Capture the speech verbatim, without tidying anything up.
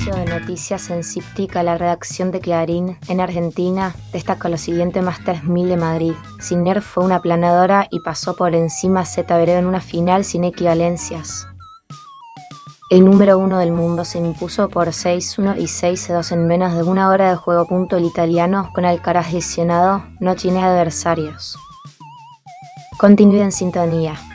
servicio de noticias en Cíptica, la redacción de Clarín, en Argentina, destaca lo siguiente: Masters mil de Madrid. Sinner fue una aplanadora y pasó por encima a Zeta Vereo en una final sin equivalencias. El número uno del mundo se impuso por seis uno y seis dos en menos de una hora de juego. El italiano, con Alcaraz lesionado, no tiene adversarios. Continúe en sintonía.